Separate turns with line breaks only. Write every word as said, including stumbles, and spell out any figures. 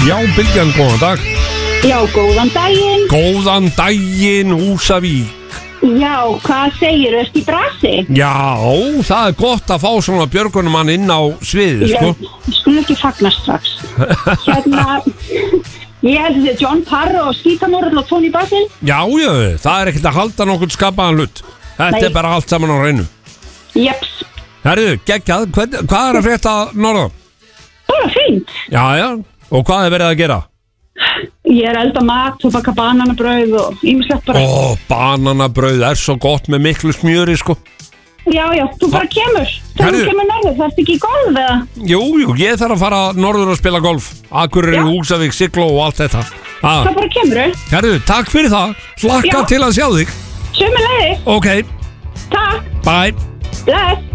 Já, Bylgjan, góðan dag.
Já, góðan daginn.
Góðan daginn, Húsavík.
Já, hvað segir, ertu í brasi?
Já, það er gott að fá svona björgunumann inn á sviðið, sko.
Ég skulle ekki fagna strax. Hérna, ég held þið John Parr og Skítamór og Tony Basil.
Já, já, það er ekkert að halda nokkurn skapaðan hlut. Þetta
Nei.
er bara allt saman á hreinu.
Jeps.
Herðu, geggjað, hvað, hvað er að frétta norðan?
Bara fínt.
Já, já, og hvað er verið að gera?
Ég er elda mat og baka bananabrauð og ýmislegt bara.
Ó, bananabrauð er svo gott með miklu smjöri, sko.
Já, já, þú bara kemur. Þú
Herðu.
kemur norður, það ertu ekki í golf eða?
Jú, jú, ég þarf að fara norður að spila golf. Akureyri,
Já.
Húsavík, Sigló og allt þetta. Ah.
Það bara kemur.
Herðu, takk fyrir það. Hlakka
Já.
til að sjá þig.
Sömuleiðis.
Ok,
Takk.
bye.
Bless.